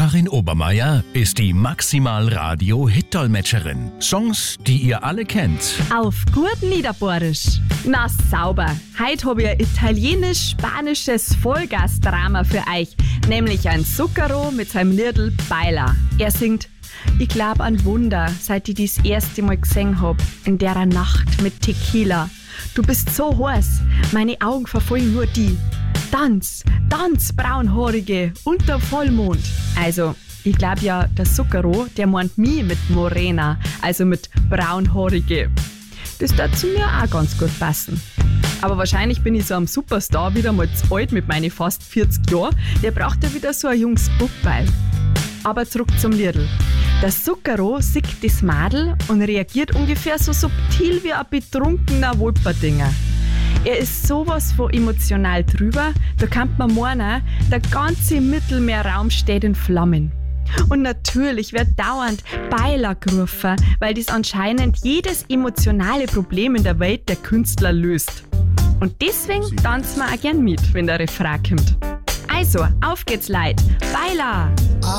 Karin Obermeier ist die Maximal-Radio-Hit-Dolmetscherin. Songs, die ihr alle kennt. Auf gut Niederbohrisch. Na sauber. Heute habe ich ein italienisch-spanisches Vollgas-Drama für euch. Nämlich ein Zucchero mit seinem Liedl Baila. Er singt: Ich glaub an Wunder, seit ich das erste Mal gesehen hab. In der Nacht mit Tequila. Du bist so heiß, meine Augen verfolgen nur die. Tanz, tanz, Braunhaarige, unter Vollmond. Also, ich glaube ja, der Zucchero, der meint mich mit Morena, also mit Braunhaarige. Das darf zu mir auch ganz gut passen. Aber wahrscheinlich bin ich so am Superstar wieder mal zu alt mit meinen fast 40 Jahren. Der braucht ja wieder so ein junges Bubbeil. Aber zurück zum Liedl. Der Zucchero sieht das Madel und reagiert ungefähr so subtil wie ein betrunkener Wolperdinger. Er ist sowas von emotional drüber, da kann man meinen, der ganze Mittelmeerraum steht in Flammen. Und natürlich wird dauernd Baila gerufen, weil das anscheinend jedes emotionale Problem in der Welt der Künstler löst. Und deswegen tanzen wir auch gern mit, wenn der Refrain kommt. Also, auf geht's, Leute! Baila!